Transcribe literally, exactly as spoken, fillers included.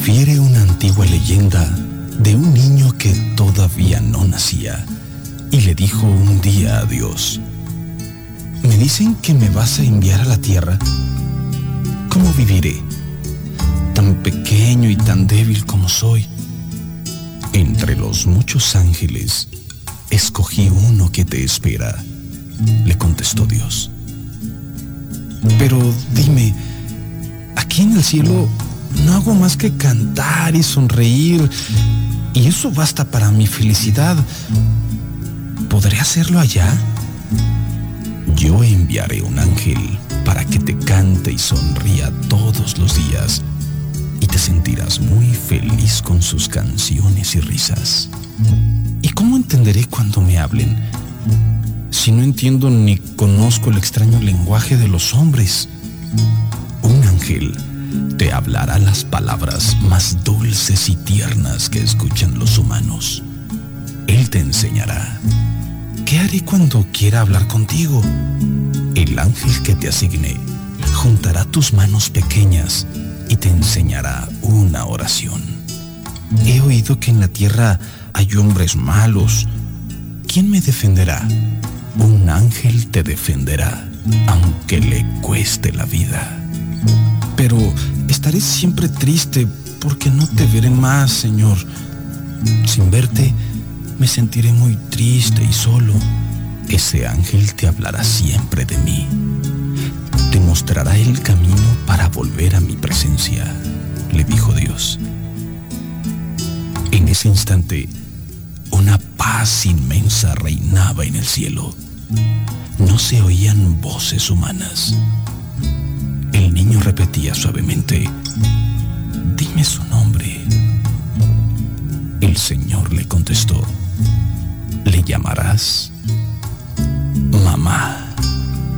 refiere una antigua leyenda de un niño que todavía no nacía y le dijo un día a Dios: me dicen que me vas a enviar a la tierra. ¿Cómo viviré? Tan pequeño y tan débil como soy. Entre los muchos ángeles, escogí uno que te espera, le contestó Dios. Pero dime, aquí en el cielo no hago más que cantar y sonreír, y eso basta para mi felicidad. ¿Podré hacerlo allá? Yo enviaré un ángel para que te cante y sonría todos los días, y te sentirás muy feliz con sus canciones y risas. ¿Y cómo entenderé cuando me hablen, si no entiendo ni conozco el extraño lenguaje de los hombres? Un ángel te hablará las palabras más dulces y tiernas que escuchan los humanos. Él te enseñará. ¿Qué haré cuando quiera hablar contigo? El ángel que te asigné juntará tus manos pequeñas y te enseñará una oración. He oído que en la tierra hay hombres malos. ¿Quién me defenderá? Un ángel te defenderá, aunque le cueste la vida. Pero estaré siempre triste porque no te veré más, Señor. Sin verte, me sentiré muy triste y solo. Ese ángel te hablará siempre de mí. Te mostrará el camino para volver a mi presencia, le dijo Dios. En ese instante, una paz inmensa reinaba en el cielo. No se oían voces humanas. El niño repetía suavemente: dime su nombre. El Señor le contestó: le llamarás mamá.